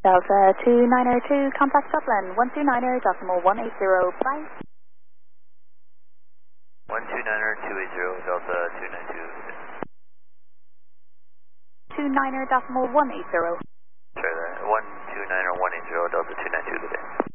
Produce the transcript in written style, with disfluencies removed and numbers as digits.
Delta 2902, contact Dublin 129.180, bye. 129.280, Delta 292. 29.180. Sorry, 129.180, Delta 292, good day.